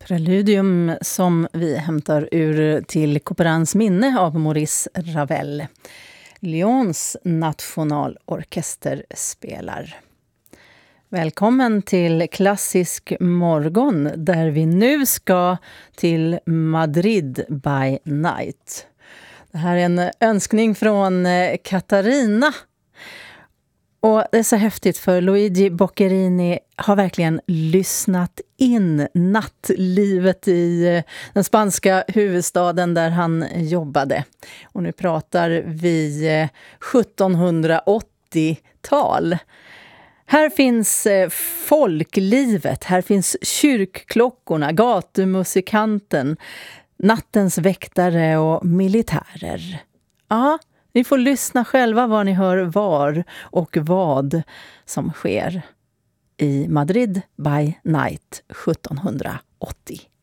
Preludium som vi hämtar ur Till Couperins minne av Maurice Ravel. Lyons nationalorkester spelar. Välkommen till Klassisk morgon där vi nu ska till Madrid by night. Det här är en önskning från Katarina. Och det är så häftigt för Luigi Boccherini har verkligen lyssnat in nattlivet i den spanska huvudstaden där han jobbade. Och nu pratar vi 1780-tal. Här finns folklivet, här finns kyrkklockorna, gatumusikanten, nattens väktare och militärer. Ja, ni får lyssna själva vad ni hör var och vad som sker i Madrid by night 1780.